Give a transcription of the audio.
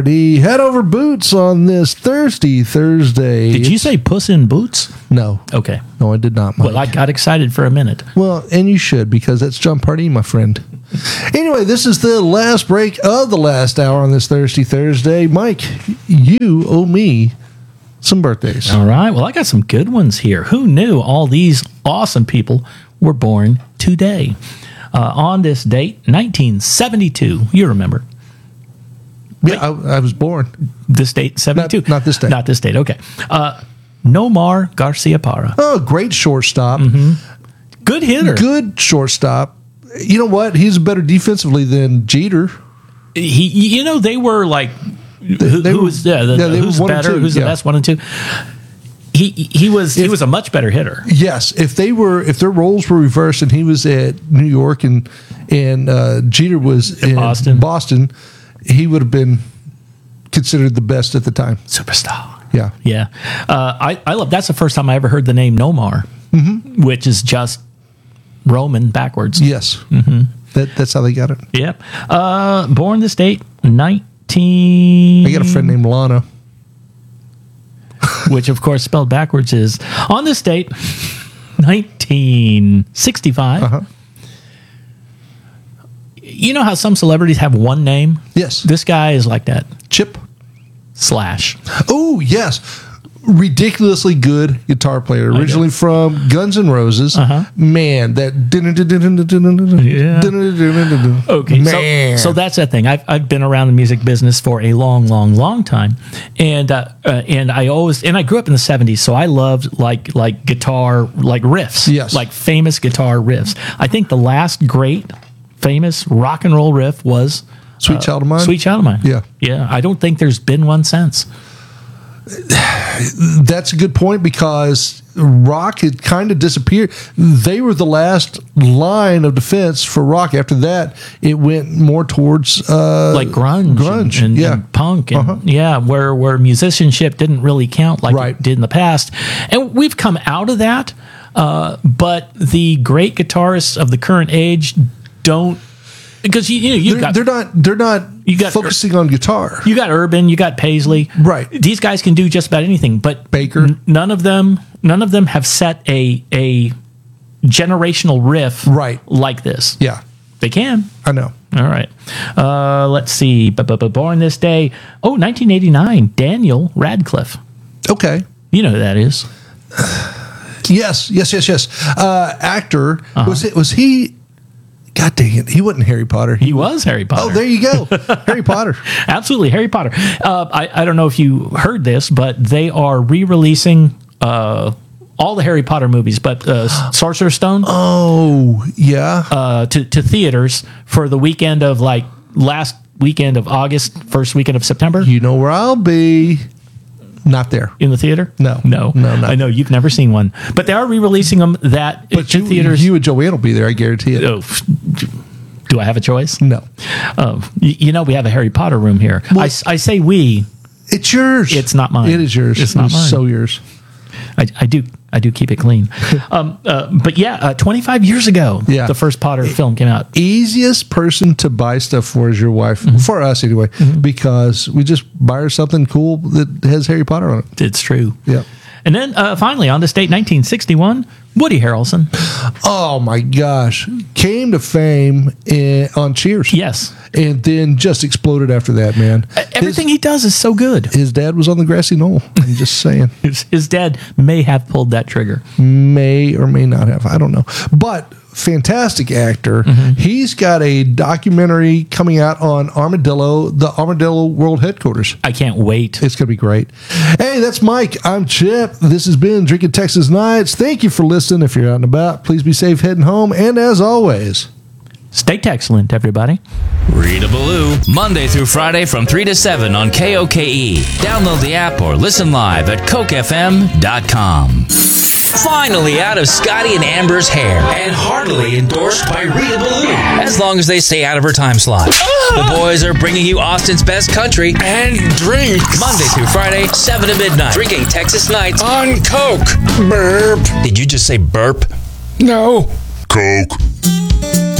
Party. Head over Boots on this Thursday. Did you say Puss in Boots? No. Okay. No, I did not, Mike. Well, I got excited for a minute. Well, and you should, because that's Jump Party, my friend. Anyway, this is the last break of the last hour on this Thursday. Mike, you owe me some birthdays. All right. Well, I got some good ones here. Who knew all these awesome people were born today? On this date, 1972. You remember. Yeah, I was born. This date, 72? Not this date. Not this date, okay. Nomar Garciaparra. Oh, great shortstop. Good hitter. Good shortstop. You know what? He's better defensively than Jeter. They were like, who's who's better? Who's the best? 1 and 2. He was a much better hitter. Yes, if their roles were reversed and he was at New York and Jeter was in Boston, he would have been considered the best at the time. Superstar. Yeah. I love. That's the first time I ever heard the name Nomar, which is just Roman backwards. Yes, that's how they got it. Yep. Born this date, 19. I got a friend named Lana. Which, of course, spelled backwards is on this date, 1965. You know how some celebrities have one name? Yes. This guy is like that. Chip Slash. Oh, yes. Ridiculously good guitar player. Originally from Guns N' Roses. Man, that... Okay, man. So that's that thing. I've been around the music business for a long time, and I grew up in the 70s, so I loved like guitar riffs, yes, like famous guitar riffs. I think the last great famous rock and roll riff was Sweet Child of Mine. Sweet Child of Mine. Yeah. I don't think there's been one since. That's a good point, because rock had kind of disappeared. They were the last line of defense for rock. After that, it went more towards like grunge and punk, and where musicianship didn't really count like it did in the past. And we've come out of that, but the great guitarists of the current age don't. Because they're not focusing on guitar. You got Urban, you got Paisley, right? These guys can do just about anything. But Baker, none of them have set a generational riff like this. Yeah, they can. I know. All right, let's see. Born this day, 1989. Daniel Radcliffe. Okay, you know who that is. Yes. Actor. Was he? God dang it. He wasn't Harry Potter. He was Harry Potter. Oh, there you go. Harry Potter. Absolutely, Harry Potter. I don't know if you heard this, but they are re-releasing all the Harry Potter movies, but Sorcerer's Stone. Oh, yeah. To theaters for the weekend of last weekend of August, first weekend of September. You know where I'll be. Not there. In the theater? No. I know you've never seen one, but they are re-releasing them to theaters. You and Joanne will be there, I guarantee it. Oh, do I have a choice? No. We have a Harry Potter room here. Well, I say we. It's yours. It's not mine. It is yours. It's not mine. So yours. I do keep it clean. But 25 years ago, the first Potter film came out. Easiest person to buy stuff for is your wife, for us anyway, because we just buy her something cool that has Harry Potter on it. It's true. Yeah. And then finally, on this date, 1961, Woody Harrelson. Oh my gosh. Came to fame on Cheers. Yes. And then just exploded after that, man. Everything he does is so good. His dad was on the grassy knoll. I'm just saying. His dad may have pulled that trigger. May or may not have. I don't know. But fantastic actor. He's got a documentary coming out on Armadillo, the Armadillo World Headquarters. I can't wait. It's going to be great. Hey, that's Mike. I'm Chip. This has been Drinking Texas Nights. Thank you for listening. If you're out and about, please be safe heading home. And as always, stay excellent, everybody. Rita Ballou, Monday through Friday from 3 to 7 on KOKE. Download the app or listen live at CokeFM.com. Finally out of Scotty and Amber's hair and heartily endorsed by Rita Ballou. As long as they stay out of her time slot. The boys are bringing you Austin's best country and drinks. Monday through Friday, 7 to midnight. Drinking Texas Nights on Coke. Burp. Did you just say burp? No. Coke.